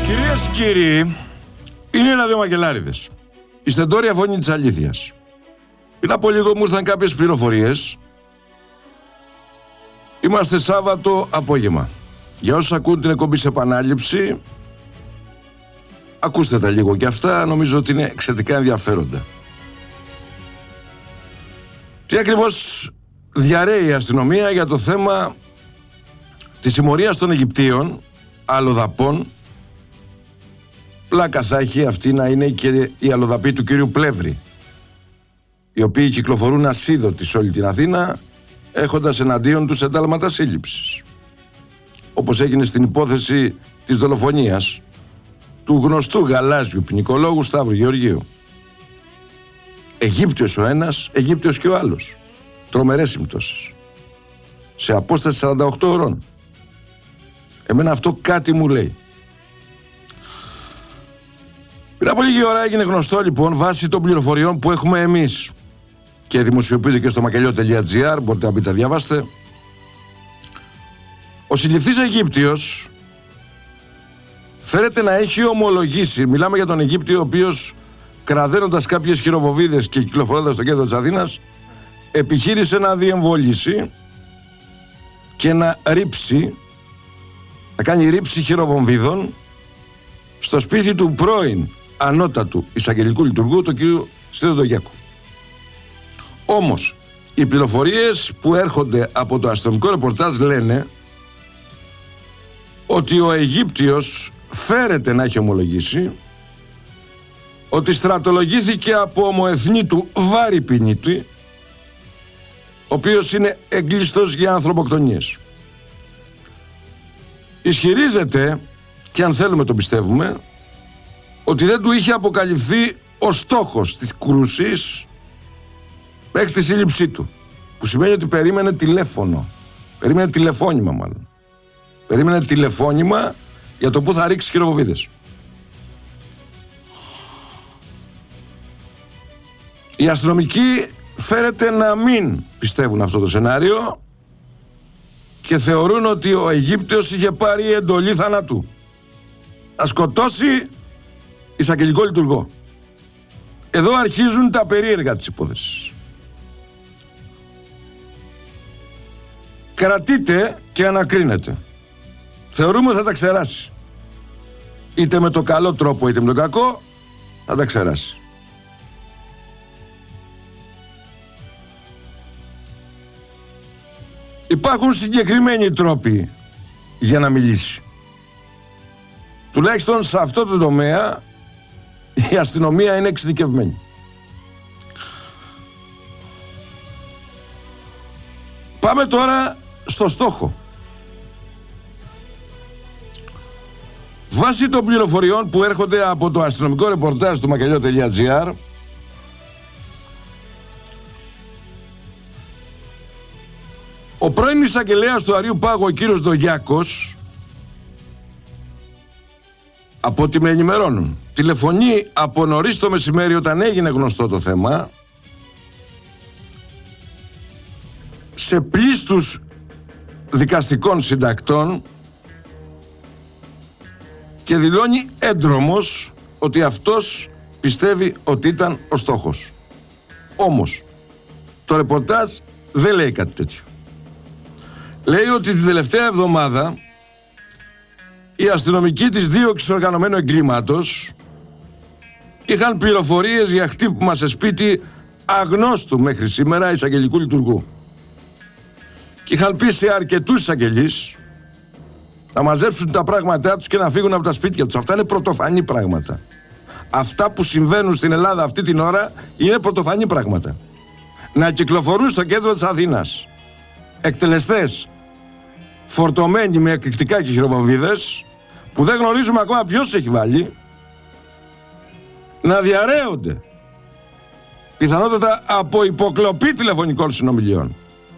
Κυρίες και κύριοι, είναι ένα-δύο μακελάριδες. Η στεντόρια φωνή της αλήθειας. Πριν από λίγο μου ήρθαν κάποιες πληροφορίες. Είμαστε Σάββατο απόγευμα. Για όσους ακούν την εκπομπή σε επανάληψη, ακούστε τα λίγο και αυτά, νομίζω ότι είναι εξαιρετικά ενδιαφέροντα. Τι ακριβώς διαρρέει η αστυνομία για το θέμα της συμμορίας των Αιγυπτίων, αλλοδαπών. Πλάκα θα έχει αυτή να είναι και η αλλοδαπή του κύριου Πλεύρη, οι οποίοι κυκλοφορούν ασίδωτοι σε όλη την Αθήνα, έχοντας εναντίον τους εντάλματα σύλληψης. Όπως έγινε στην υπόθεση της δολοφονίας του γνωστού γαλάζιου ποινικολόγου Σταύρου Γεωργίου. Αιγύπτιος ο ένας, Αιγύπτιος και ο άλλος. Τρομερές συμπτώσεις. Σε απόσταση 48 ώρων. Εμένα αυτό κάτι μου λέει. Πριν από λίγη ώρα έγινε γνωστό λοιπόν, βάσει των πληροφοριών που έχουμε εμείς και δημοσιοποιείται και στο μακελιό.gr, μπορείτε να μπείτε να διαβάστε, ο συλληφθής Αιγύπτιος φέρεται να έχει ομολογήσει, μιλάμε για τον Αιγύπτιο ο οποίος κραδένοντας κάποιες χειροβοβίδες και κυκλοφορώντας στο κέντρο της Αθήνας επιχείρησε να διεμβολήσει και να ρίψει, να κάνει ρίψη χειροβομβίδων στο σπίτι του πρώην ανώτατου εισαγγελικού λειτουργού, του κ. Σταυρογιάκου. Όμως, οι πληροφορίες που έρχονται από το αστυνομικό ρεπορτάζ λένε ότι ο Αιγύπτιος φέρεται να έχει ομολογήσει ότι στρατολογήθηκε από ομοεθνή του Βάρη Πινίτη, ο οποίος είναι εγκλειστός για ανθρωποκτονίες. Ισχυρίζεται, και αν θέλουμε το πιστεύουμε, ότι δεν του είχε αποκαλυφθεί ο στόχος της κρούσης μέχρι τη σύλληψή του, που σημαίνει ότι περίμενε τηλέφωνο, περίμενε τηλεφώνημα μάλλον, περίμενε τηλεφώνημα για το που θα ρίξει χειροβοβίδες. Οι αστυνομικοί φέρεται να μην πιστεύουν αυτό το σενάριο και θεωρούν ότι ο Αιγύπτιος είχε πάρει εντολή θανάτου να σκοτώσει εισαγγελικό λειτουργό. Εδώ αρχίζουν τα περίεργα της υπόθεσης. Κρατείτε και ανακρίνετε. Θεωρούμε θα τα ξεράσει. Είτε με το καλό τρόπο είτε με το κακό, θα τα ξεράσει. Υπάρχουν συγκεκριμένοι τρόποι για να μιλήσει. Τουλάχιστον σε αυτό το τομέα η αστυνομία είναι εξειδικευμένη. Πάμε τώρα στο στόχο. Βάσει των πληροφοριών που έρχονται από το αστυνομικό ρεπορτάζ του μακελιό.gr, ο πρώην εισαγγελέας του Αριού Πάγου, ο κύριος Ντογιάκος, από ό,τι με ενημερώνουν, τηλεφωνεί από νωρίς το μεσημέρι όταν έγινε γνωστό το θέμα σε πλήστους δικαστικών συντακτών και δηλώνει έντρομος ότι αυτός πιστεύει ότι ήταν ο στόχος. Όμως το ρεπορτάζ δεν λέει κάτι τέτοιο. Λέει ότι την τελευταία εβδομάδα οι αστυνομικοί της δίωξης οργανωμένου εγκλήματος είχαν πληροφορίες για χτύπημα σε σπίτι αγνώστου μέχρι σήμερα εισαγγελικού λειτουργού. Και είχαν πει σε αρκετούς εισαγγελείς να μαζέψουν τα πράγματά τους και να φύγουν από τα σπίτια τους. Αυτά είναι πρωτοφανή πράγματα. Αυτά που συμβαίνουν στην Ελλάδα αυτή την ώρα είναι πρωτοφανή πράγματα. Να κυκλοφορούν στο κέντρο της Αθήνας εκτελεστές φορτωμένοι με εκρηκτικά και χειροβομβίδες που δεν γνωρίζουμε ακόμα ποιος έχει βάλει, να διαρρέονται πιθανότατα από υποκλοπή τηλεφωνικών συνομιλιών,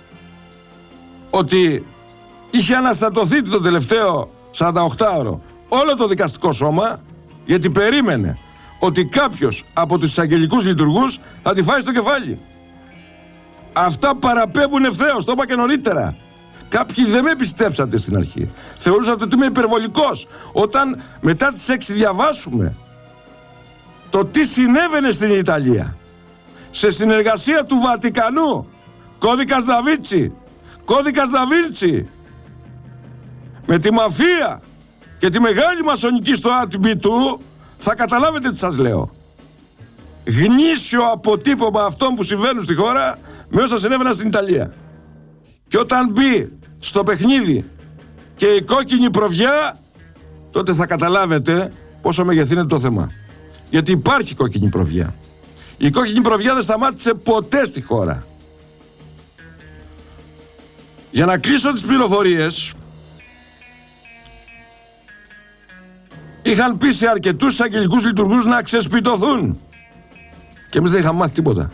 ότι είχε αναστατωθεί το τελευταίο 48ωρο όλο το δικαστικό σώμα γιατί περίμενε ότι κάποιος από τους εισαγγελικούς λειτουργούς θα τη φάει στο κεφάλι. Αυτά παραπέμπουν ευθέως, το είπα και νωρίτερα. Κάποιοι δεν με πιστέψατε στην αρχή. Θεωρούσατε ότι είμαι υπερβολικός. Όταν μετά τις 6 διαβάσουμε το τι συνέβαινε στην Ιταλία σε συνεργασία του Βατικανού, κώδικας Δα Βίντσι, με τη μαφία και τη μεγάλη μασονική στο RTB2, θα καταλάβετε τι σας λέω. Γνήσιο αποτύπωμα αυτών που συμβαίνουν στη χώρα με όσα συνέβαιναν στην Ιταλία. Και όταν μπει στο παιχνίδι και η κόκκινη προβιά, τότε θα καταλάβετε πόσο μεγεθύνεται το θέμα. Γιατί υπάρχει κόκκινη προβιά. Η κόκκινη προβιά δεν σταμάτησε ποτέ στη χώρα. Για να κλείσω τις πληροφορίες, είχαν πει σε αρκετούς αγγελικούς λειτουργούς να ξεσπιτωθούν. Και εμείς δεν είχαμε μάθει τίποτα.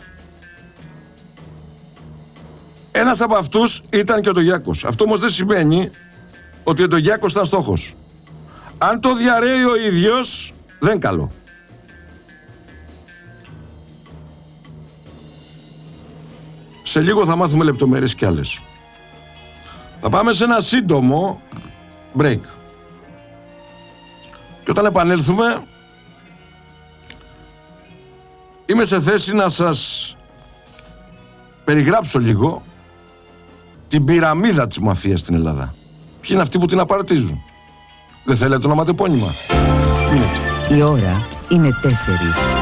Ένας από αυτούς ήταν και ο Τογιάκος. Αυτό όμως δεν σημαίνει ότι ο Τογιάκος ήταν στόχος. Αν το διαρρέει ο ίδιος, δεν καλό. Σε λίγο θα μάθουμε λεπτομέρειες κι άλλες. Θα πάμε σε ένα σύντομο break. Και όταν επανέλθουμε, είμαι σε θέση να σας περιγράψω λίγο την πυραμίδα της μαφίας στην Ελλάδα. Ποιοι είναι αυτοί που την απαρτίζουν. Δεν θέλετε ονοματεπώνυμα? Η ώρα είναι 4.